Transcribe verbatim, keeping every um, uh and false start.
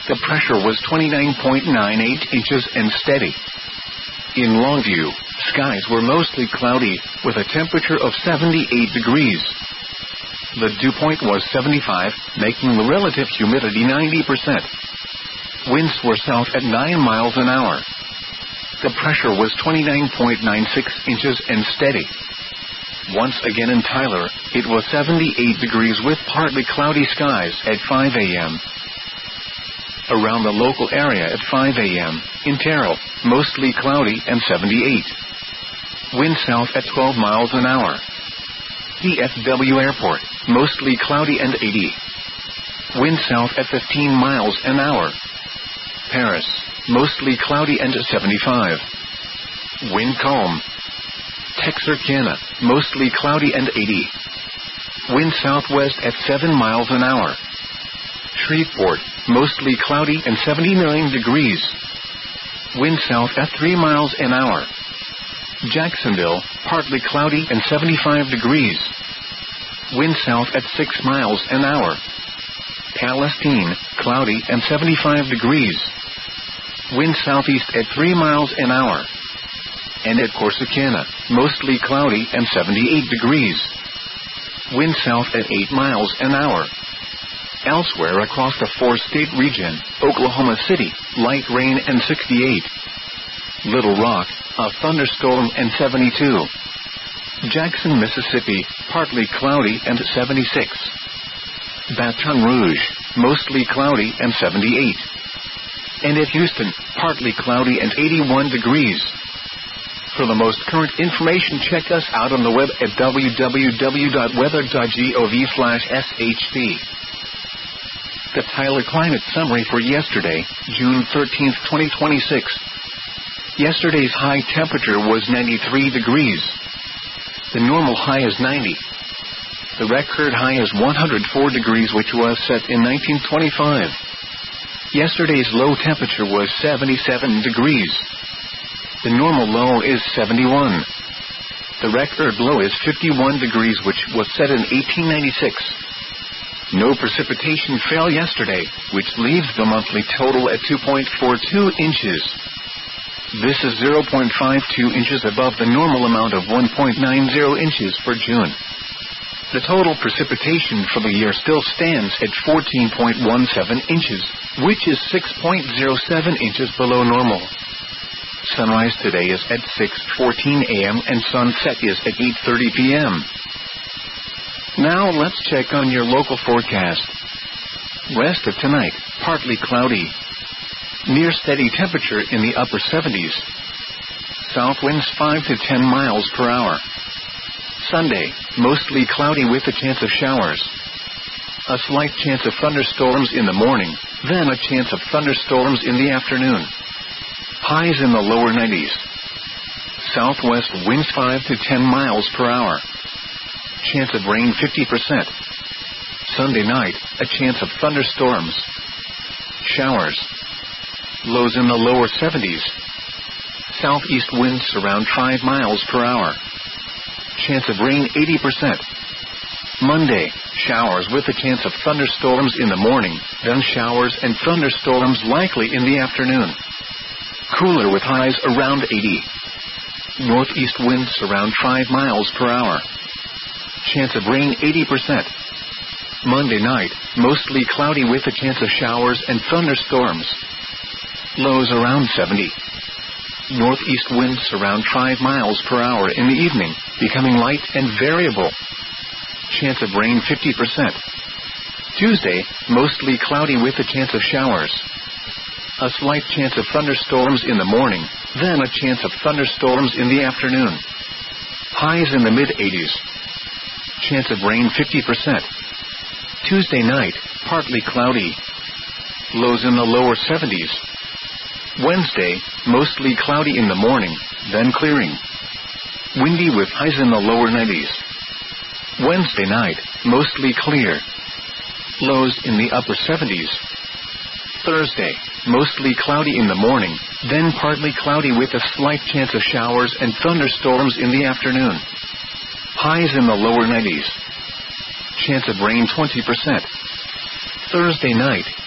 The pressure was twenty-nine point nine eight inches and steady. In Longview, skies were mostly cloudy, with a temperature of seventy-eight degrees. The dew point was seventy-five, making the relative humidity ninety percent. Winds were south at nine miles an hour. The pressure was twenty-nine point nine six inches and steady. Once again in Tyler, it was seventy-eight degrees with partly cloudy skies at five a.m. Around the local area at five a.m., in Terrell, mostly cloudy and seventy-eight. Wind south at twelve miles an hour. D F W Airport, mostly cloudy and eighty. Wind south at fifteen miles an hour. Paris, mostly cloudy and seventy-five. Wind calm. Texarkana, mostly cloudy and eighty. Wind southwest at seven miles an hour. Shreveport, mostly cloudy and seventy-nine degrees. Wind south at three miles an hour. Jacksonville, partly cloudy and seventy-five degrees. Wind south at six miles an hour. Palestine, cloudy and seventy-five degrees. Wind southeast at three miles an hour. And at Corsicana, mostly cloudy and seventy-eight degrees. Wind south at eight miles an hour. Elsewhere across the four-state region, Oklahoma City, light rain and sixty-eight. Little Rock, a thunderstorm and seventy-two. Jackson, Mississippi, partly cloudy and seventy-six. Baton Rouge, mostly cloudy and seventy-eight. And at Houston, partly cloudy and eighty-one degrees. For the most current information, check us out on the web at w w w dot weather dot gov slash s h p. The Tyler Climate Summary for yesterday, June thirteenth, twenty twenty-six. Yesterday's high temperature was ninety-three degrees. The normal high is ninety. The record high is one hundred four degrees, which was set in nineteen twenty-five. Yesterday's low temperature was seventy-seven degrees. The normal low is seventy-one. The record low is fifty-one degrees, which was set in eighteen ninety-six. No precipitation fell yesterday, which leaves the monthly total at two point four two inches. This is zero point five two inches above the normal amount of one point nine zero inches for June. The total precipitation for the year still stands at fourteen point one seven inches, which is six point zero seven inches below normal. Sunrise today is at six fourteen a.m. and sunset is at eight thirty p.m. Now let's check on your local forecast. Rest of tonight, partly cloudy. Near steady temperature in the upper seventies. South winds five to ten miles per hour. Sunday, mostly cloudy with a chance of showers. A slight chance of thunderstorms in the morning, then a chance of thunderstorms in the afternoon. Highs in the lower nineties. Southwest winds five to ten miles per hour. Chance of rain fifty percent. Sunday night, a chance of thunderstorms. Showers. Lows in the lower seventies. Southeast winds around five miles per hour. Chance of rain eighty percent. Monday, showers with a chance of thunderstorms in the morning, then showers and thunderstorms likely in the afternoon. Cooler with highs around eighty. Northeast winds around five miles per hour. Chance of rain eighty percent. Monday night, mostly cloudy with a chance of showers and thunderstorms. Lows around seventy. Northeast winds around five miles per hour in the evening, becoming light and variable. Chance of rain fifty percent. Tuesday, mostly cloudy with a chance of showers. A slight chance of thunderstorms in the morning, then a chance of thunderstorms in the afternoon. Highs in the mid-eighties. Chance of rain fifty percent. Tuesday night, partly cloudy. Lows in the lower seventies. Wednesday, mostly cloudy in the morning, then clearing. Windy with highs in the lower nineties. Wednesday night, mostly clear. Lows in the upper seventies. Thursday, mostly cloudy in the morning, then partly cloudy with a slight chance of showers and thunderstorms in the afternoon. Highs in the lower nineties. Chance of rain twenty percent. Thursday night,